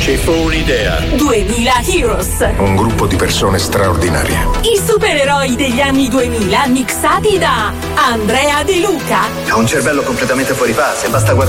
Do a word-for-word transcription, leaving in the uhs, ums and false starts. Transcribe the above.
Ci fu un'idea. duemila Heroes. Un gruppo di persone straordinarie. I supereroi degli anni duemila mixati da Andrea De Luca. Ha un cervello completamente fuori fase, basta guardare